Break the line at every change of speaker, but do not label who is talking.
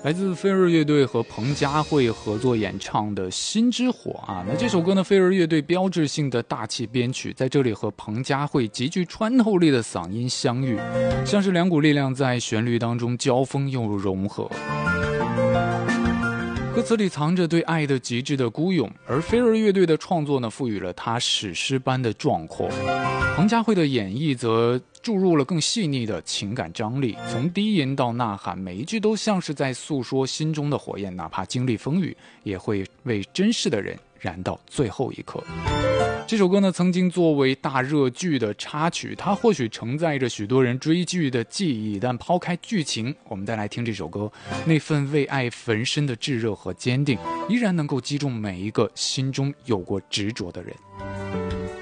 来自飞儿乐队和彭佳慧合作演唱的《心之火》啊，那这首歌呢，飞儿乐队标志性的大气编曲，在这里和彭佳慧极具穿透力的嗓音相遇，像是两股力量在旋律当中交锋又融合。歌词里藏着对爱的极致的孤勇，而飞儿乐队的创作呢，赋予了它史诗般的壮阔。彭佳慧的演绎则注入了更细腻的情感张力，从低吟到呐喊，每一句都像是在诉说心中的火焰，哪怕经历风雨，也会为真实的人燃到最后一刻。这首歌呢，曾经作为大热剧的插曲，它或许承载着许多人追剧的记忆，但抛开剧情，我们再来听这首歌，那份为爱焚身的炙热和坚定，依然能够击中每一个心中有过执着的人。